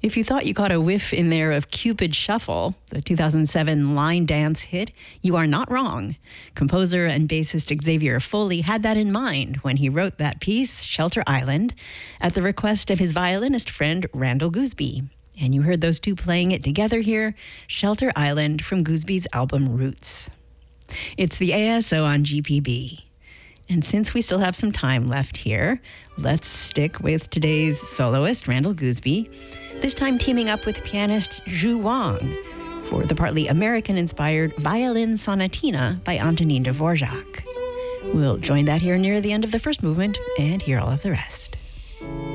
If you thought you caught a whiff in there of Cupid Shuffle, the 2007 line dance hit, you are not wrong. Composer and bassist Xavier Foley had that in mind when he wrote that piece, Shelter Island, at the request of his violinist friend Randall Gooseby. And you heard those two playing it together here, Shelter Island from Gooseby's album Roots. It's the ASO on GPB. And since we still have some time left here, let's stick with today's soloist, Randall Gooseby, this time teaming up with pianist Zhu Wang for the partly American-inspired Violin Sonatina by Antonin Dvorak. We'll join that here near the end of the first movement and hear all of the rest.